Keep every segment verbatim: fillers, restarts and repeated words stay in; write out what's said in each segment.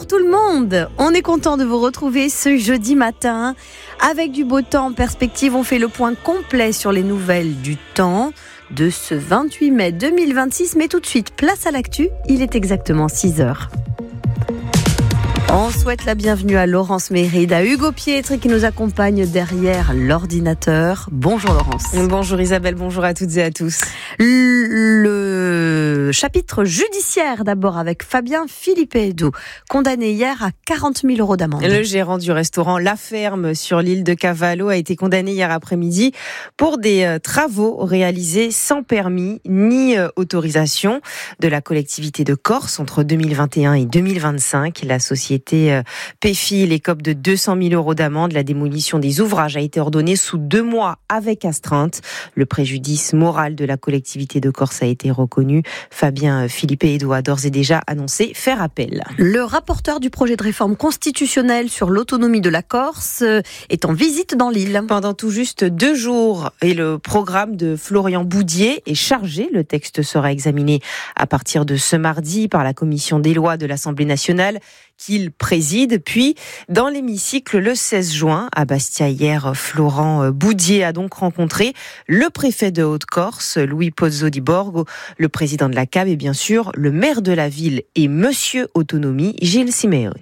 tout le monde, on est content de vous retrouver ce jeudi matin. Avec du beau temps en perspective, on fait le point complet sur les nouvelles du temps de ce vingt-huit mai deux mille vingt-six. Mais tout de suite, place à l'actu, il est exactement six heures. On souhaite la bienvenue à Laurence Méride, à Hugo Pietri qui nous accompagne derrière l'ordinateur. Bonjour Laurence. Bonjour Isabelle, bonjour à toutes et à tous. Le chapitre judiciaire d'abord avec Fabien Filippeddu, condamné hier à quarante mille euros d'amende. Le gérant du restaurant La Ferme sur l'île de Cavallo a été condamné hier après-midi pour des travaux réalisés sans permis ni autorisation de la collectivité de Corse entre deux mille vingt et un et deux mille vingt-cinq. La société P F I l'écope de deux cent mille euros d'amende. La démolition des ouvrages a été ordonnée sous deux mois avec astreinte. Le préjudice moral de la collectivité de Corse a été reconnu. Fabien Filippeddu a d'ores et déjà annoncé faire appel. Le rapporteur du projet de réforme constitutionnelle sur l'autonomie de la Corse est en visite dans l'île. Pendant tout juste deux jours, et le programme de Florian Boudier est chargé. Le texte sera examiné à partir de ce mardi par la commission des lois de l'Assemblée nationale qu'il préside. Puis, dans l'hémicycle, le seize juin, à Bastia hier, Florent Boudier a donc rencontré le préfet de Haute-Corse, Louis Pozzo di Borgo, le président de la C A B et bien sûr le maire de la ville et Monsieur Autonomie, Gilles Simeoni.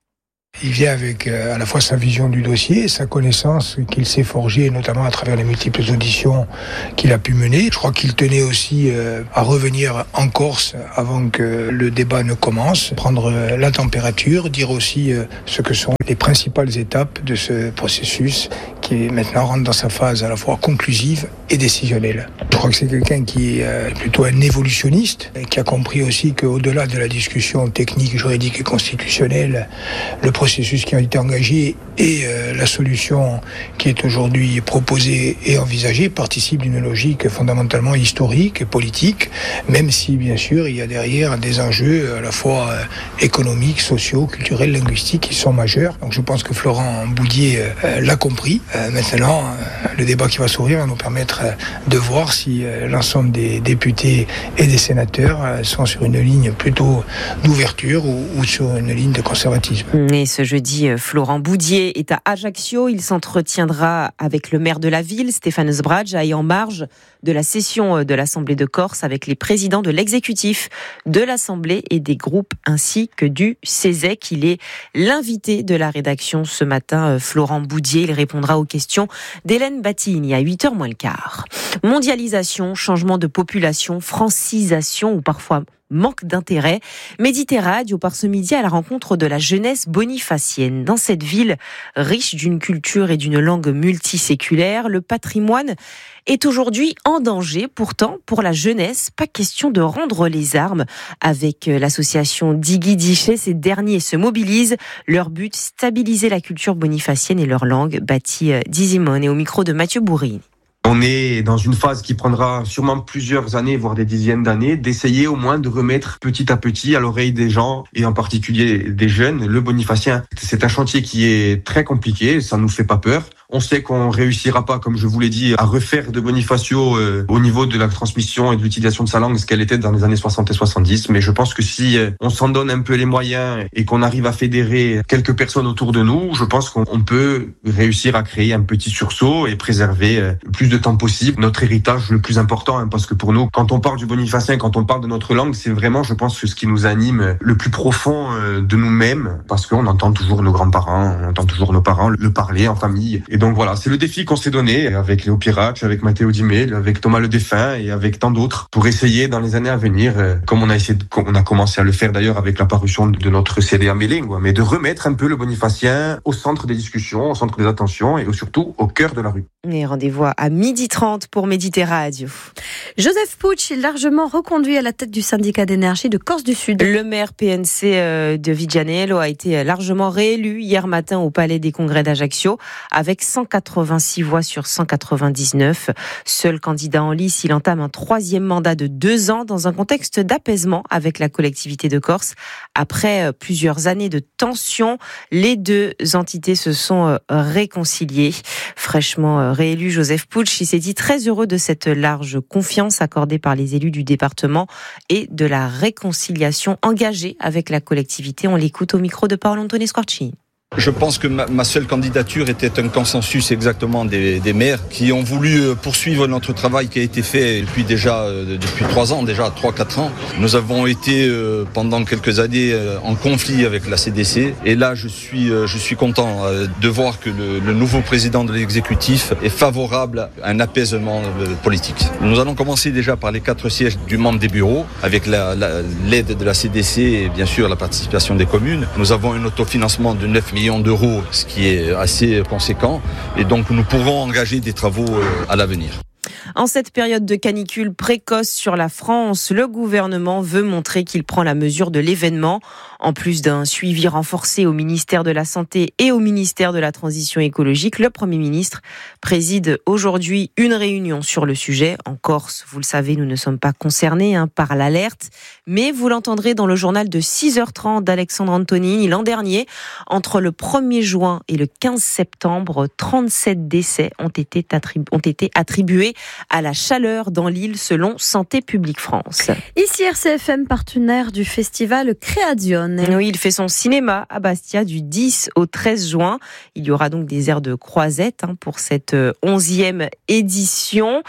Il vient avec euh, à la fois sa vision du dossier, sa connaissance qu'il s'est forgée, notamment à travers les multiples auditions qu'il a pu mener. Je crois qu'il tenait aussi euh, à revenir en Corse avant que le débat ne commence, prendre euh, la température, dire aussi euh, ce que sont les principales étapes de ce processus qui maintenant rentre dans sa phase à la fois conclusive et décisionnelle. Je crois que c'est quelqu'un qui est euh, plutôt un évolutionniste, qui a compris aussi qu'au-delà de la discussion technique, juridique et constitutionnelle, le processus qui a été engagé et euh, la solution qui est aujourd'hui proposée et envisagée participe d'une logique fondamentalement historique et politique, même si bien sûr il y a derrière des enjeux à la fois euh, économiques, sociaux, culturels, linguistiques qui sont majeurs. Donc je pense que Florent Boudier euh, l'a compris. Euh, maintenant, euh, le débat qui va s'ouvrir va nous permettre euh, de voir si euh, l'ensemble des députés et des sénateurs euh, sont sur une ligne plutôt d'ouverture ou, ou sur une ligne de conservatisme. Et ce jeudi, Florent Boudier est à Ajaccio. Il s'entretiendra avec le maire de la ville, Stéphane Sbradja, et en marge de la session de l'Assemblée de Corse avec les présidents de l'exécutif de l'Assemblée et des groupes ainsi que du C E S E C. Il est l'invité de la rédaction ce matin, Florent Boudier. Il répondra aux questions d'Hélène Battini à huit heures moins le quart. Mondialisation, changement de population, francisation ou parfois manque d'intérêt. Méditerranée part ce midi à la rencontre de la jeunesse bonifacienne. Dans cette ville riche d'une culture et d'une langue multiséculaire, le patrimoine est aujourd'hui en danger. Pourtant, pour la jeunesse, pas question de rendre les armes. Avec l'association Digui Diché, ces derniers se mobilisent. Leur but, stabiliser la culture bonifacienne et leur langue. Bâti Dizimone et au micro de Mathieu Bourrini. On est dans une phase qui prendra sûrement plusieurs années, voire des dizaines d'années, d'essayer au moins de remettre petit à petit à l'oreille des gens, et en particulier des jeunes, le bonifacien. C'est un chantier qui est très compliqué, ça nous fait pas peur. On sait qu'on réussira pas, comme je vous l'ai dit, à refaire de Bonifacio euh, au niveau de la transmission et de l'utilisation de sa langue, ce qu'elle était dans les années soixante et soixante-dix. Mais je pense que si euh, on s'en donne un peu les moyens et qu'on arrive à fédérer quelques personnes autour de nous, je pense qu'on on peut réussir à créer un petit sursaut et préserver euh, le plus de temps possible notre héritage le plus important. Hein, parce que pour nous, quand on parle du bonifacien, quand on parle de notre langue, c'est vraiment, je pense, ce qui nous anime le plus profond euh, de nous-mêmes, parce qu'on entend toujours nos grands-parents, on entend toujours nos parents le parler en famille. Et donc voilà, c'est le défi qu'on s'est donné avec Léo Pirac, avec Matteo Dimel, avec Thomas Le Défunt et avec tant d'autres pour essayer dans les années à venir, euh, comme on a essayé, de, on a commencé à le faire d'ailleurs avec la parution de notre C D Amélingue, mais de remettre un peu le bonifacien au centre des discussions, au centre des attentions et surtout au cœur de la rue. Et rendez-vous à midi trente pour Méditerranée. Joseph Puig est largement reconduit à la tête du syndicat d'énergie de Corse du Sud. Le maire P N C de Vigianello a été largement réélu hier matin au Palais des Congrès d'Ajaccio avec cent quatre-vingt-six voix sur cent quatre-vingt-dix-neuf. Seul candidat en lice, il entame un troisième mandat de deux ans dans un contexte d'apaisement avec la collectivité de Corse. Après plusieurs années de tensions, les deux entités se sont réconciliées. Fraîchement réélu, Joseph Puig, il s'est dit très heureux de cette large confiance accordée par les élus du département et de la réconciliation engagée avec la collectivité. On l'écoute au micro de Paolo Antonio Squarci. Je pense que ma, ma seule candidature était un consensus exactement des, des maires qui ont voulu poursuivre notre travail qui a été fait depuis déjà euh, depuis trois ans, déjà trois quatre ans. Nous avons été euh, pendant quelques années euh, en conflit avec la C D C et là je suis euh, je suis content euh, de voir que le, le nouveau président de l'exécutif est favorable à un apaisement euh, politique. Nous allons commencer déjà par les quatre sièges du membre des bureaux avec la, la, l'aide de la C D C et bien sûr la participation des communes. Nous avons un autofinancement de neuf millions d'euros, ce qui est assez conséquent. Et donc, nous pourrons engager des travaux à l'avenir. En cette période de canicule précoce sur la France, le gouvernement veut montrer qu'il prend la mesure de l'événement. En plus d'un suivi renforcé au ministère de la Santé et au ministère de la Transition écologique, le Premier ministre préside aujourd'hui une réunion sur le sujet. En Corse, vous le savez, nous ne sommes pas concernés hein, par l'alerte, mais vous l'entendrez dans le journal de six heures trente d'Alexandre Antonini. L'an dernier, entre le premier juin et le quinze septembre, trente-sept décès ont été, attribu- ont été attribués à la chaleur dans l'île selon Santé publique France. Ici R C F M, partenaire du festival Création. Oui, il fait son cinéma à Bastia du dix au treize juin. Il y aura donc des airs de croisette hein, pour cette onzième édition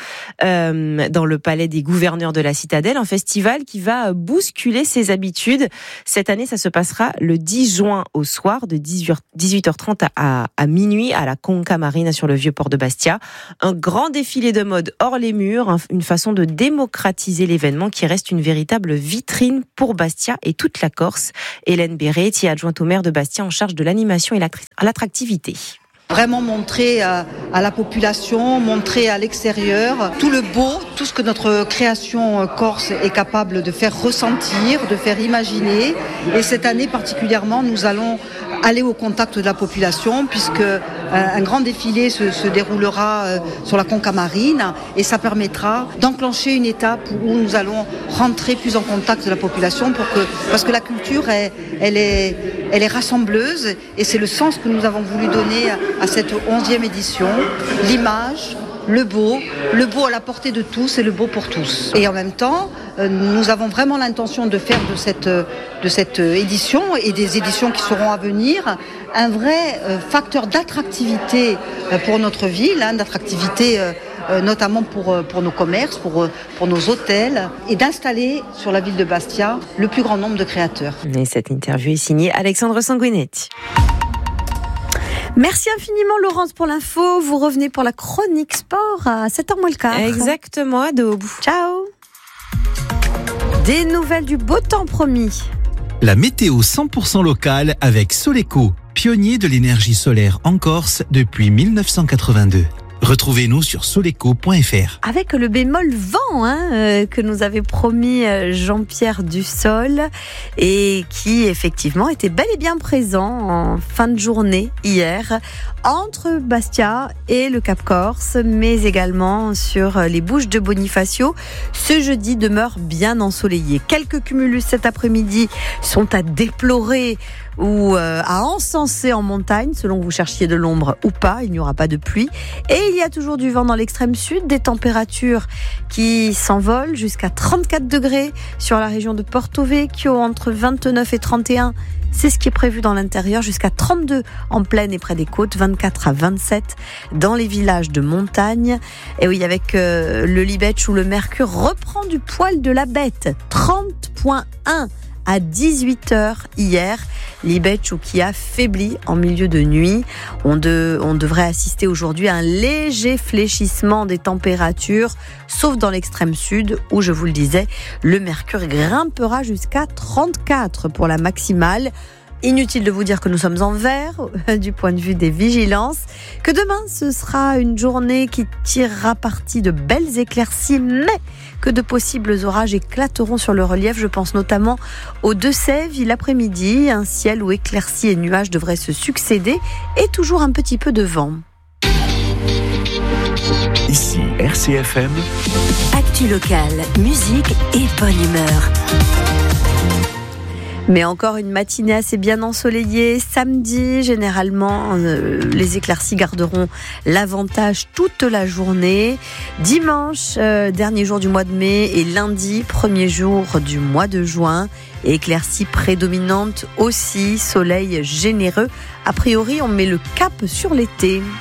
euh, dans le palais des gouverneurs de la Citadelle. Un festival qui va bousculer ses habitudes. Cette année, ça se passera le dix juin au soir de dix-huit heures trente à, à minuit à la Conca Marina sur le vieux port de Bastia. Un grand défilé de mode hors les murs, une façon de démocratiser l'événement qui reste une véritable vitrine pour Bastia et toute la Corse. Hélène Béret, adjointe au maire de Bastia en charge de l'animation et l'attractivité. Vraiment montrer à, à la population, montrer à l'extérieur tout le beau, tout ce que notre création corse est capable de faire ressentir, de faire imaginer. Et cette année particulièrement, nous allons aller au contact de la population puisque euh, un grand défilé se, se déroulera euh, sur la Conca Marine et ça permettra d'enclencher une étape où nous allons rentrer plus en contact de la population pour que, parce que la culture, elle, elle, est, elle est rassembleuse et c'est le sens que nous avons voulu donner à, à cette onzième édition, l'image, le beau, le beau à la portée de tous et le beau pour tous. Et en même temps, euh, nous avons vraiment l'intention de faire de cette, de cette édition et des éditions qui seront à venir un vrai euh, facteur d'attractivité euh, pour notre ville, hein, d'attractivité euh, euh, notamment pour, euh, pour nos commerces, pour, euh, pour nos hôtels et d'installer sur la ville de Bastia le plus grand nombre de créateurs. Et cette interview est signée Alexandre Sanguinetti. Merci infiniment Laurence pour l'info. Vous revenez pour la chronique sport à sept heures moins le quart. Exactement, à Daube. Ciao. Des nouvelles du beau temps promis. La météo cent pour cent locale avec Soleco, pionnier de l'énergie solaire en Corse depuis dix-neuf cent quatre-vingt-deux. Retrouvez-nous sur soleco point f r. Avec le bémol vent hein, euh, que nous avait promis Jean-Pierre Dussol et qui effectivement était bel et bien présent en fin de journée hier entre Bastia et le Cap Corse, mais également sur les Bouches de Bonifacio. Ce jeudi demeure bien ensoleillé. Quelques cumulus cet après-midi sont à déplorer ou euh, à encenser en montagne, selon que vous cherchiez de l'ombre ou pas, il n'y aura pas de pluie. Et il y a toujours du vent dans l'extrême sud, des températures qui s'envolent jusqu'à trente-quatre degrés sur la région de Porto Vecchio, entre vingt-neuf et trente et un. C'est ce qui est prévu dans l'intérieur, jusqu'à trente-deux en plaine et près des côtes, vingt-quatre à vingt-sept dans les villages de montagne. Et oui, avec euh, le Libetch où le mercure reprend du poil de la bête, trente virgule un à dix-huit heures hier. Libetch qui a faibli en milieu de nuit. On, de, on devrait assister aujourd'hui à un léger fléchissement des températures, sauf dans l'extrême sud où, je vous le disais, le mercure grimpera jusqu'à trente-quatre pour la maximale. Inutile de vous dire que nous sommes en vert du point de vue des vigilances, que demain ce sera une journée qui tirera parti de belles éclaircies, mais que de possibles orages éclateront sur le relief. Je pense notamment aux Deux-Sèvres l'après-midi, un ciel où éclaircies et nuages devraient se succéder et toujours un petit peu de vent. R C F M. Actu locale, musique et bonne humeur. Mais encore une matinée assez bien ensoleillée. Samedi, généralement, euh, les éclaircies garderont l'avantage toute la journée. Dimanche, euh, dernier jour du mois de mai, et lundi, premier jour du mois de juin. Éclaircies prédominantes aussi, soleil généreux. A priori, on met le cap sur l'été.